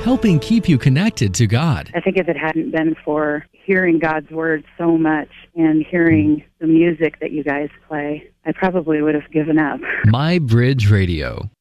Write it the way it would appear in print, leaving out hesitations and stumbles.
helping keep you connected to God. I think if it hadn't been for hearing God's Word so much and hearing the music that you guys play, I probably would have given up. My Bridge Radio.